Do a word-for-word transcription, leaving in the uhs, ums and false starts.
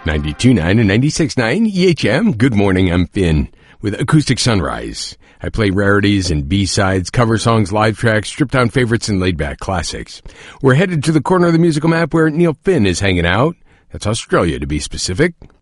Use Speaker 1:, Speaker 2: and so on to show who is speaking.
Speaker 1: ninety-two point nine and ninety-six point nine E H M. Good morning, I'm Finn with Acoustic Sunrise. I play rarities and B-sides, cover songs, live tracks, stripped-down favorites, and laid-back classics. We're headed to the corner of the musical map where Neil Finn is hanging out. That's Australia, to be specific.